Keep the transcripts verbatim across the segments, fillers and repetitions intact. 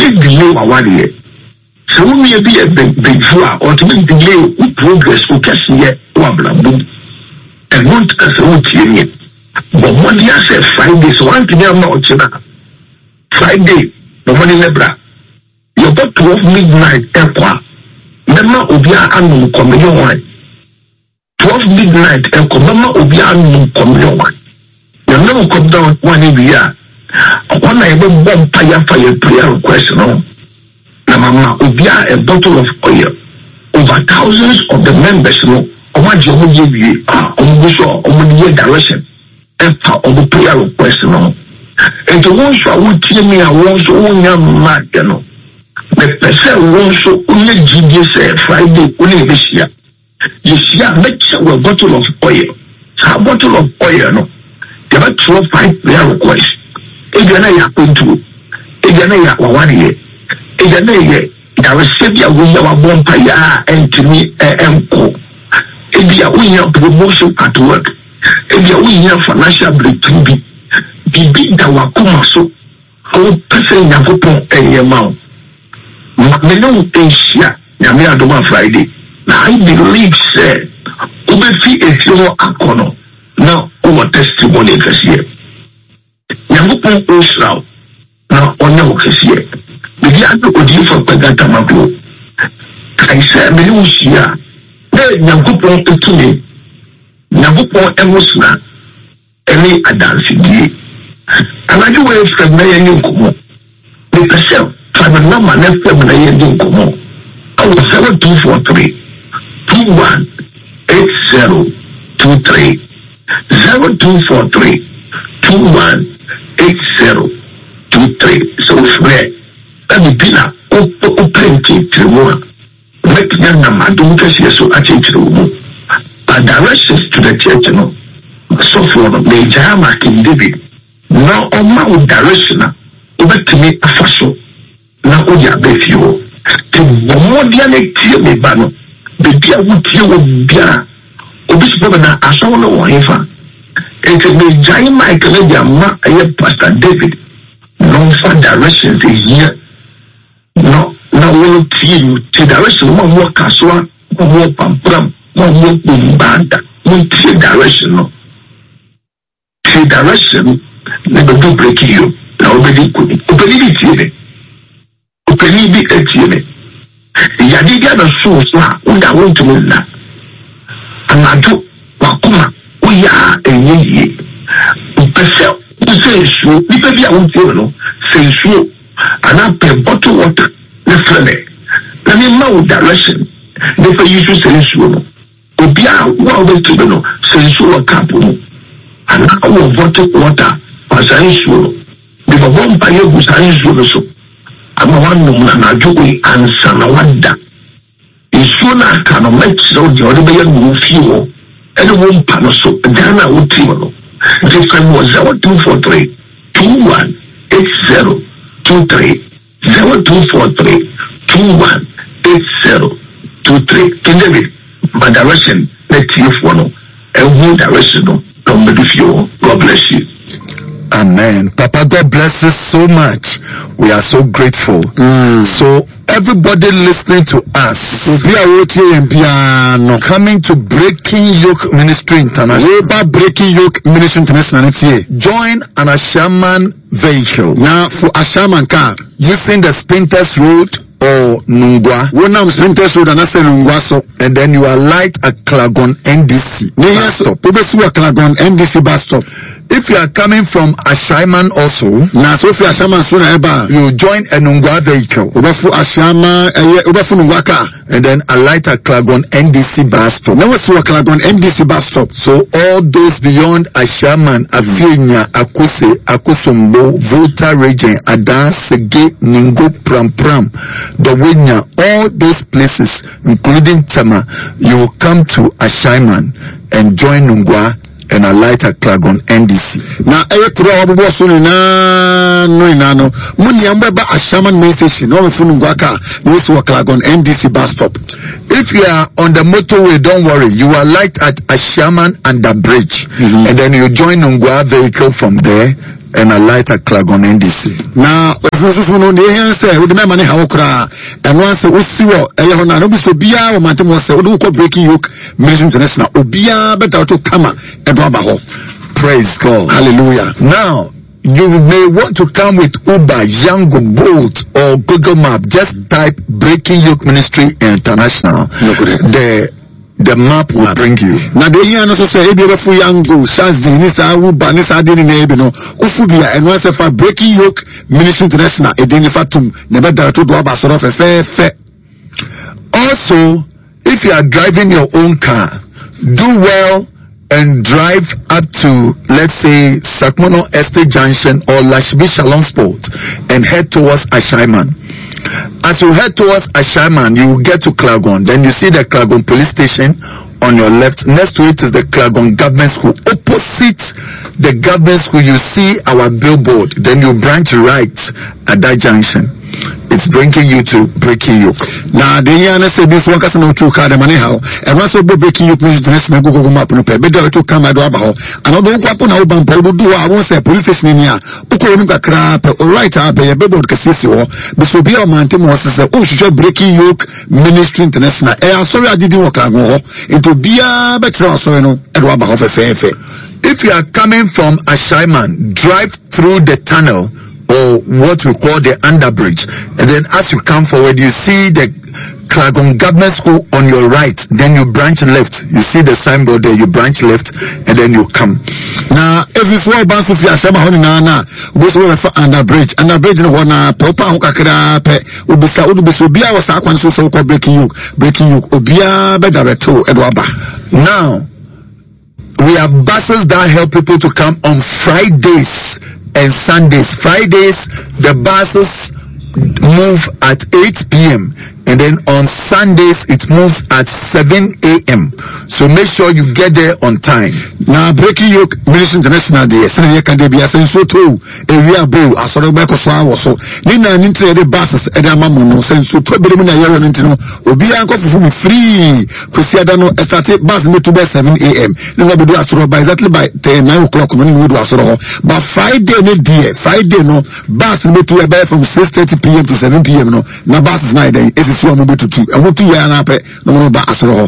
big delay wa wale. So we may be a big big fua or to make delay with progress or cash yet wabla boom. And want us out here. But one year said Friday, so one thing I'm not china. Friday, the money lebra. You got twelve midnight equa. Mema obia anu communion wine. Twelve midnight equa. Mema obia anu communion wine. You never come down one every year. One I even bomb fire fire prayer request no. Na mama obia a bottle of oil. Over thousands of the members no. Omo je omo je bi ah omo so omo je direction. Enter on the prayer request no. And the ones who would tell me I want to own your mad you know. The person wants to only G D S Friday only this year. This year make sure a bottle of oil. A bottle of oil no. They have twelve five prayer requests. If you're not going to, if you're not one year, if you're not yet, there is Savior with our bonfire and to me and co. If you are winning promotion at work, if you are winning financial breakthrough, be big that will come so. How person you go to any amount. Me no Asia, Yami Adoma Friday. Now I believe, sir, Ubefi is your akono. Now, over testimony this year. Yamupon Osrao. Now, on your case here. The Yadu Odi for Pagata Maglo. I said, Melusia. There, Yamupon Etune. Yamupon Emosna. Any Adansi. And I do wait from Mayan Kumo. The person, Father Nama, left from Mayan Kumo. I was seven two four three. Two one eight zero two three. Zero two four three two one eight zero two three. So swear that the pillar open to one. Make young Namadum so I change the room. But directions to the church, no. So for the Jama King David. Now on my direction, over to me a fashion. Now on your best you. The more dialect me bano. The dear would you would be a Obispo I saw no one ever. It's a giant Michael Yama, a Pastor David. No for directions a year. No, no, we'll team to direction one more castle, one more pampram, one more boom banda, one team direction. No, see direction, never do break you. Now, open it, open it, open it, Yadiga the source now, and I want to win that. And I do Wakuma, we are a ye. Person who says so, the baby I won't know, says so, and I pay bottle water, the flame. Let me know direction. Never use to say so. Obia, one way to know, says so a couple. And I will bottle water, as I so. The bomb by you was I so. I'm one woman and do we answer no wonder. It's soon I can make so the other way move you. And the one panel so then I would tell. This time was zero two four three two one eight zero two three zero two four three two one eight zero two three. Can David, my direction, let you follow. And one direction, no, maybe you. God bless you. Amen. Papa, God bless you so much. We are so grateful. Mm. So, everybody listening to us, coming to Breaking Yoke Ministry International. Breaking Yoke Ministry International. Join an Ashaman vehicle. Now, for Ashaman car, using the Spinters Road or Nungwa. When I'm Spinters Road and I say Nungwa, so and then you are light at Klagon N D C. Bus stop. Klagon N D C bus stop. If you are coming from Ashaiman also, now so if you are Ashaiman sooner ever, you join a Nungwa vehicle. Ubafu Ashama, Ubafu Nungwa car, and then alight at Klagon N D C bus stop. Now what's Klagon N D C bus stop? So all those beyond Ashaiman, Afinya, Akuse, Akusumbo, Volta region, Adan, Sege, Ningo, Pram Pram, Dawenya, all those places, including Tama, you will come to Ashaiman and join Nungwa and a lighter Klagon N D C. Now, every crowd was on no inano. Muni ambaba a shaman message, no funungwaka, those were Klagon N D C bus stop. If you are on the motorway, don't worry, you are light at a shaman and the bridge. Mm-hmm. And then you join Nungwa vehicle from there and alight at Klagon N D C. Now, if you know the answer, we demand money how cry, and once we see what Elhona, no be so bia or Mantimo say, we do breaking yoke, Ministry International, Obia, better to come and Rabaho. Praise God. Hallelujah. Now, you may want to come with Uber, Yango, Bolt, or Google Map. Just type Breaking Yoke Ministry International. The the map will bring you. Now the year also say ebi refu Yango, Shazi, Nisa, Uber, Nisa, Dini, Nebino, Ufubia, and once for Breaking Yoke Ministry International, Edenifatum, never dare to do about sort of a fair fair. Also, if you are driving your own car, do well and drive up to, let's say, Sakmono Estate Junction or Lashbi Shalom Sport and head towards Ashaiman. As you head towards Ashaiman, you will get to Klagon. Then you see the Klagon police station on your left. Next to it is the Klagon Government School. Opposite the Government School, you see our billboard. Then you branch right at that junction. It's bringing you to Breaking Yoke. Now, the year I say this one person to card money how and once we Breaking Yoke International Google Map no pay better to come at Wabaho. And I don't want to know about do I won't say police station here. Ukonuka crap or right up a billboard casino. This will be a mountain was say, oh, she Breaking Yoke Ministry International. Eh, I'm sorry I didn't work on it will be a better also no at Wabaho for fair. If you are coming from Ashaiman, drive through the tunnel or what we call the underbridge, and then as you come forward you see the Klagon Government School on your right, then you branch left, you see the signboard there, you branch left and then you come. Now every four bands of your summer honey na we for underbridge underbridge no na proper hokakra pe ubisa udubiso bia was akwan so so called Breaking Yoke Breaking Yoke obia be directo edwaba. Now we have buses that help people to come on Fridays and Sundays. Fridays, the buses move at eight p.m. and then on Sundays it moves at seven a.m. So make sure you get there on time. Now Breaking Yoke Ministry International there, so you can be a sense to area bow as well back so also. Nina nintre the buses and the mamono sense to be in a year and obi anko for free. Kusiada no started bus me to by seven a.m. Then we do as by exactly by nine o'clock when we do as but Friday no dear Friday no bus me to by from six thirty p.m. to seven p.m. no na bus is night day is so mo to two and what you are na pe no ba asoro.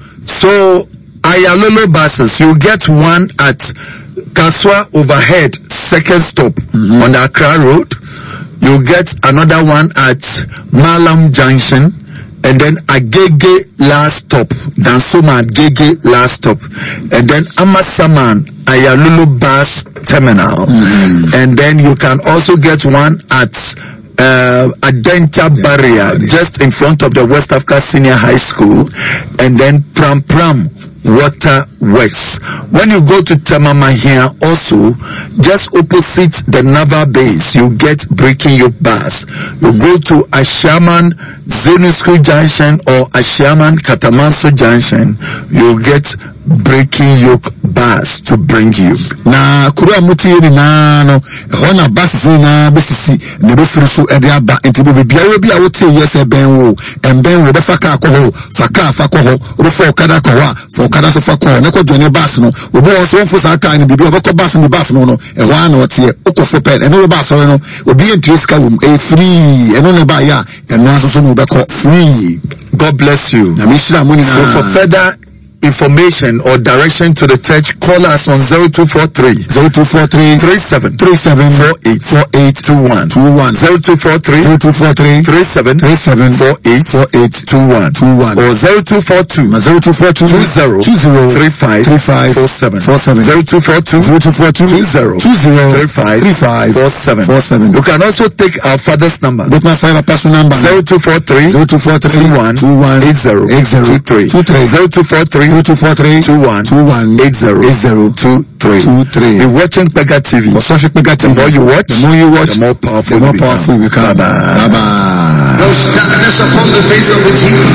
So Ayalolo buses, you get one at Kaswa Overhead second stop mm-hmm. on the Accra Road. You get another one at Malam Junction, and then Agege last stop, Dansoma Agege last stop, and then Amasaman Ayalolo bus terminal, mm-hmm. and then you can also get one at Uh, Adenta Barrier, just in front of the West Africa Senior High School, and then Pram Pram Water Works. When you go to Tamama here also, just opposite the Naval Base, you get Breaking Yoke bus. You go to Ashaman Zenu School Junction or Ashaman Katamanso Junction, you get Breaking Yoke bus to bring you. Na kura muti ni na no hona bus na besisi ne be furu ede aba enti be bia we bia wote yese ben wo en ben we be faka akoho faka afako ho we fo okada ko wa fo okada so fako ne ko dwene bus no obo so fo sa aka ni bibia obeko bus ni bus no no e ho ana ote okofo pen ene we bus no obi entriska wom e free eno ne ba ya eno aso so no obeko free. God bless you. Na mishira muni na for further information or direction to the church, call us on zero two four three zero two four three three seven three seven four eight four eight two one two one zero two four three zero two four three three seven three seven four eight four eight two one two one or zero two four two zero two four two two zero two zero three five three five four seven four seven zero two four two zero two four two two zero two zero three five three five four seven four seven. You can also take our father's number. Both my father personal number zero two four three zero two four three two one two one eight zero eight zero two three two three zero two four three zero two four three two one two one eight zero eight zero two three two three. You're watching Pega T V. The more you watch, the more you watch, the more powerful, the more powerful you become. Bye bye. Bye bye. No darkness upon the face of the T V.